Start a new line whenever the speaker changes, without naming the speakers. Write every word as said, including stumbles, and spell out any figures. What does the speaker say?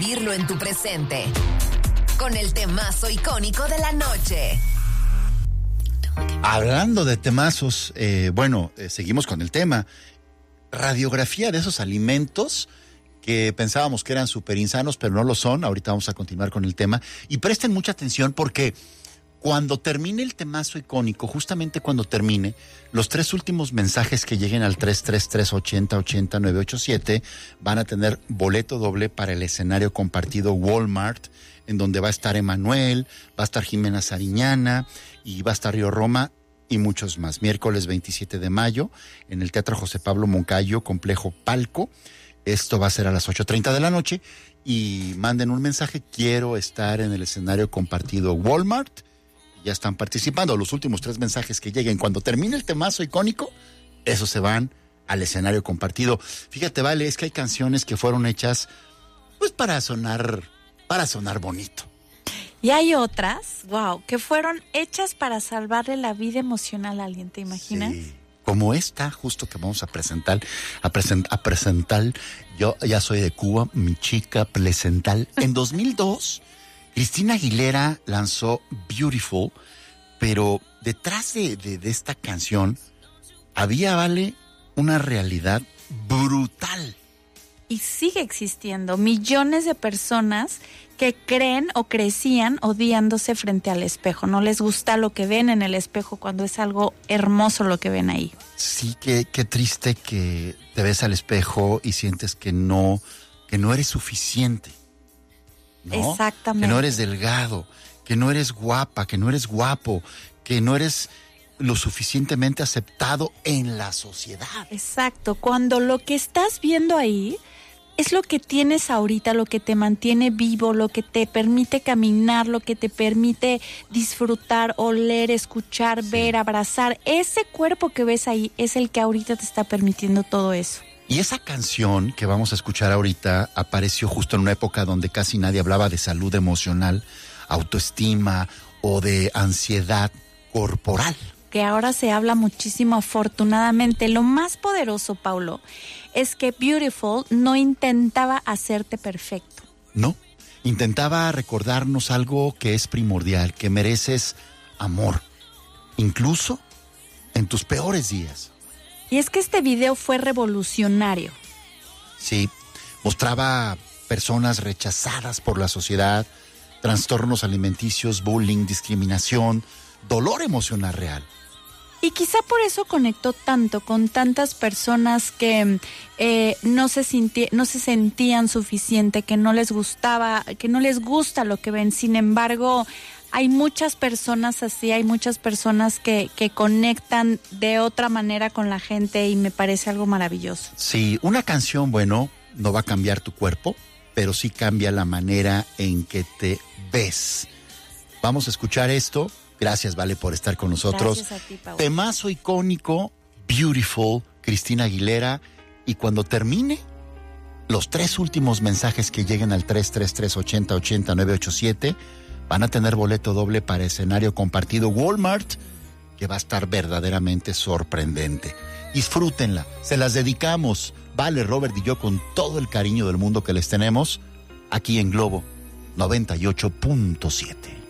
Vivirlo en tu presente. Con el temazo icónico de la noche.
Hablando de temazos, eh, bueno, eh, seguimos con el tema. Radiografía de esos alimentos que pensábamos que eran súper insanos, pero no lo son. Ahorita vamos a continuar con el tema. Y presten mucha atención porque cuando termine el temazo icónico, justamente cuando termine, los tres últimos mensajes que lleguen al tres tres tres, ochenta, ochenta, nueve ocho siete van a tener boleto doble para el escenario compartido Walmart, en donde va a estar Emanuel, va a estar Jimena Sariñana y va a estar Río Roma y muchos más. Miércoles veintisiete de mayo en el Teatro José Pablo Moncayo, Complejo Palco. Esto va a ser a las ocho treinta de la noche y manden un mensaje, quiero estar en el escenario compartido Walmart. Ya están participando. Los últimos tres mensajes que lleguen cuando termine el temazo icónico, esos se van al escenario compartido. Fíjate, Vale, es que hay canciones que fueron hechas pues para sonar, para sonar bonito.
Y hay otras, wow, que fueron hechas para salvarle la vida emocional a alguien, ¿te imaginas?
Sí. Como esta, justo que vamos a presentar, a, present, a presentar, yo ya soy de Cuba, mi chica Plecental. En dos mil dos, Cristina Aguilera lanzó Beautiful, pero detrás de, de, de esta canción había, Vale, una realidad brutal.
Y sigue existiendo millones de personas que creen o crecían odiándose frente al espejo. No les gusta lo que ven en el espejo cuando es algo hermoso lo que ven ahí.
Sí, qué, qué triste que te ves al espejo y sientes que no, que no eres suficiente. ¿No?
Exactamente.
Que no eres delgado, que no eres guapa, que no eres guapo, que no eres lo suficientemente aceptado en la sociedad.
Exacto, cuando lo que estás viendo ahí es lo que tienes ahorita, lo que te mantiene vivo, lo que te permite caminar, lo que te permite disfrutar, oler, escuchar, sí. ver, abrazar. Ese cuerpo que ves ahí es el que ahorita te está permitiendo todo eso.
Y esa canción que vamos a escuchar ahorita apareció justo en una época donde casi nadie hablaba de salud emocional, autoestima o de ansiedad corporal.
Que ahora se habla muchísimo, afortunadamente. Lo más poderoso, Paulo, es que Beautiful no intentaba hacerte perfecto.
No, intentaba recordarnos algo que es primordial, que mereces amor, incluso en tus peores días.
Y es que este video fue revolucionario.
Sí, mostraba personas rechazadas por la sociedad, trastornos alimenticios, bullying, discriminación, dolor emocional real.
Y quizá por eso conectó tanto con tantas personas que eh, no se sinti- no se sentían suficiente, que no les gustaba, que no les gusta lo que ven. Sin embargo, hay muchas personas así, hay muchas personas que, que conectan de otra manera con la gente y me parece algo maravilloso.
Sí, una canción, bueno, no va a cambiar tu cuerpo, pero sí cambia la manera en que te ves. Vamos a escuchar esto. Gracias, Vale, por estar con nosotros.
Gracias a ti, Pau.
Temazo icónico, Beautiful, Cristina Aguilera. Y cuando termine, los tres últimos mensajes que lleguen al tres tres tres, ochenta, ochenta, nueve ocho siete van a tener boleto doble para escenario compartido Walmart, que va a estar verdaderamente sorprendente. Disfrútenla, se las dedicamos, Vale, Robert y yo, con todo el cariño del mundo que les tenemos, aquí en Globo noventa y ocho punto siete.